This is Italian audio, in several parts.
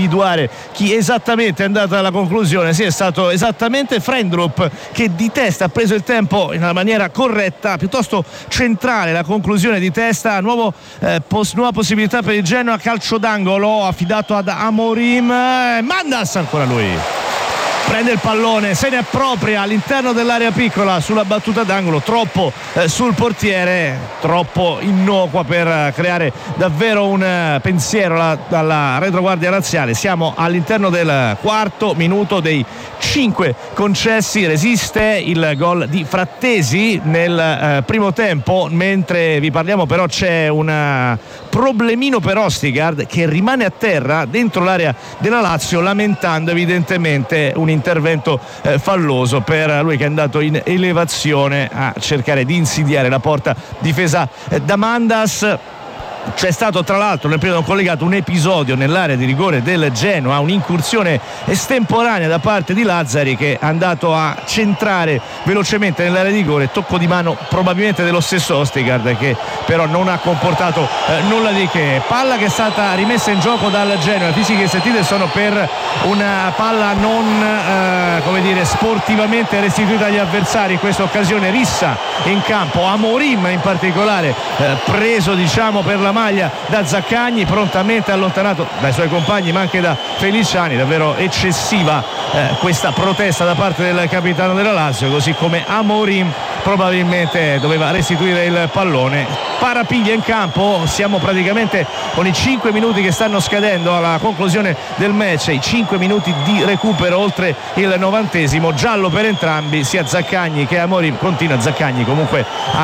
individuare chi esattamente è andato alla conclusione. Sì, è stato esattamente Frendrup che di testa ha preso il tempo in una maniera corretta, piuttosto centrale la conclusione di testa. Nuova possibilità per il Genoa, calcio d'angolo affidato ad Amorim. Mandas, ancora lui prende il pallone, se ne appropria all'interno dell'area piccola sulla battuta d'angolo, troppo sul portiere, troppo innocua per creare davvero un pensiero dalla retroguardia laziale. Siamo all'interno del quarto minuto, dei 5 concessi, resiste il gol di Frattesi nel primo tempo. Mentre vi parliamo però c'è un problemino per Østigård che rimane a terra dentro l'area della Lazio, lamentando evidentemente un intervento falloso per lui, che è andato in elevazione a cercare di insidiare la porta difesa da Mandas. C'è stato tra l'altro nel periodo collegato un episodio nell'area di rigore del Genoa, un'incursione estemporanea da parte di Lazzari, che è andato a centrare velocemente nell'area di rigore, tocco di mano probabilmente dello stesso Østigård, che però non ha comportato nulla di che. Palla che è stata rimessa in gioco dal Genoa, fisiche e sentite sono per una palla non sportivamente restituita agli avversari. In questa occasione Rissa in campo, Amorim in particolare preso per la maglia da Zaccagni, prontamente allontanato dai suoi compagni ma anche da Feliciani. Davvero eccessiva questa protesta da parte del capitano della Lazio, così come Amorim probabilmente doveva restituire il pallone. Parapiglia in campo, siamo praticamente con i 5 minuti che stanno scadendo alla conclusione del match, i 5 minuti di recupero oltre il 90esimo, giallo per entrambi, sia Zaccagni che Amorim. Continua Zaccagni comunque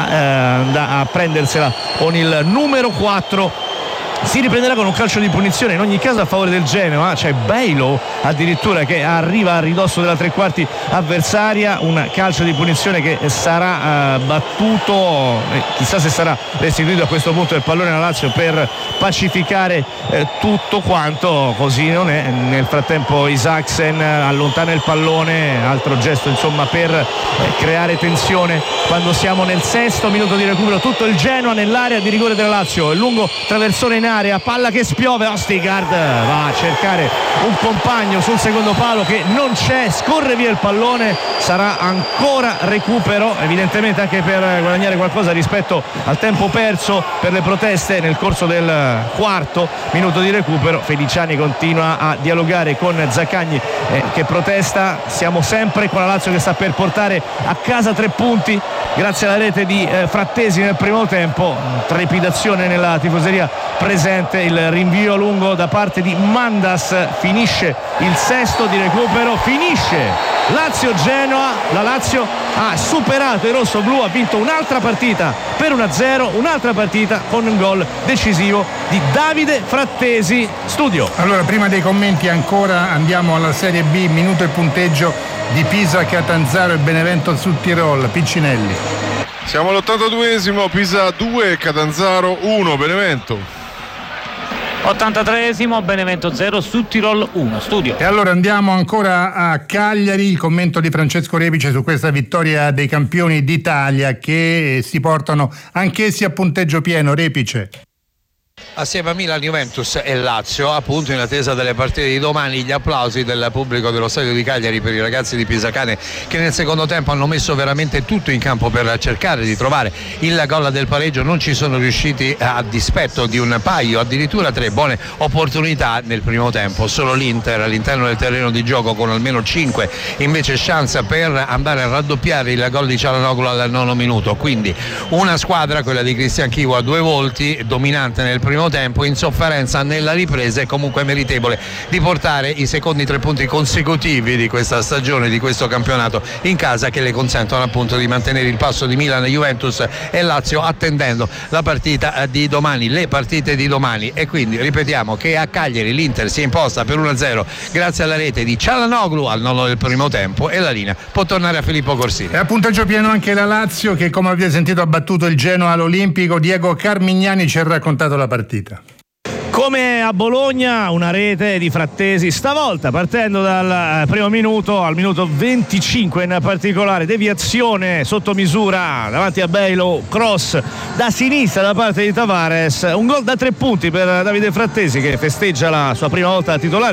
a prendersela con il numero 4. Si riprenderà con un calcio di punizione in ogni caso a favore del Genoa. C'è Bailo addirittura che arriva a ridosso della tre quarti avversaria, un calcio di punizione che sarà battuto, chissà se sarà restituito a questo punto il pallone alla Lazio per pacificare tutto quanto. Così non è. Nel frattempo Isaksen allontana il pallone, altro gesto per creare tensione quando siamo nel sesto minuto di recupero. Tutto il Genoa nell'area di rigore della Lazio, il lungo traversone in area, palla che spiove, Østigård va a cercare un compagno sul secondo palo che non c'è, scorre via il pallone, sarà ancora recupero, evidentemente anche per guadagnare qualcosa rispetto al tempo perso per le proteste nel corso del quarto minuto di recupero. Feliciani continua a dialogare con Zaccagni che protesta. Siamo sempre con la Lazio che sta per portare a casa 3 punti grazie alla rete di Frattesi nel primo tempo. Trepidazione nella tifoseria presente, il rinvio lungo da parte di Mandas, finisce il sesto di recupero, finisce Lazio-Genoa. La Lazio ha superato i rossoblù, ha vinto un'altra partita per 1-0, un'altra partita con un gol decisivo di Davide Frattesi. Studio. Allora, prima dei commenti ancora andiamo alla Serie B, minuto e punteggio di Pisa, Catanzaro e Benevento sul Tirol. Piccinelli. Siamo all'82esimo, Pisa 2, Catanzaro 1, Benevento. 83esimo, Benevento 0, Südtirol 1. Studio. E allora andiamo ancora a Cagliari, il commento di Francesco Repice su questa vittoria dei campioni d'Italia che si portano anch'essi a punteggio pieno. Repice. Assieme a Milan, Juventus e Lazio, appunto in attesa delle partite di domani, gli applausi del pubblico dello stadio di Cagliari per i ragazzi di Pisacane che nel secondo tempo hanno messo veramente tutto in campo per cercare di trovare il gol del pareggio. Non ci sono riusciti a dispetto di un paio, addirittura 3 buone opportunità nel primo tempo. Solo l'Inter all'interno del terreno di gioco con almeno 5 invece chance per andare a raddoppiare il gol di Çalhanoğlu al 9° minuto. Quindi una squadra, quella di Cristian Chivo, a 2 volti, dominante nel primo tempo, in sofferenza nella ripresa e comunque meritevole di portare i secondi 3 punti consecutivi di questa stagione, di questo campionato in casa, che le consentono appunto di mantenere il passo di Milan, Juventus e Lazio, attendendo la partita di domani, le partite di domani. E quindi ripetiamo che a Cagliari l'Inter si è imposta per 1-0 grazie alla rete di Çalhanoğlu al 9° del primo tempo e la linea può tornare a Filippo Corsini. E a punteggio pieno anche la Lazio che, come avete sentito, ha battuto il Genoa all'Olimpico. Diego Carmignani ci ha raccontato la partita. Come a Bologna, una rete di Frattesi, stavolta partendo dal primo minuto al minuto 25 in particolare, deviazione sotto misura davanti a Bailo, cross da sinistra da parte di Tavares, un gol da 3 punti per Davide Frattesi che festeggia la sua prima volta da titolare.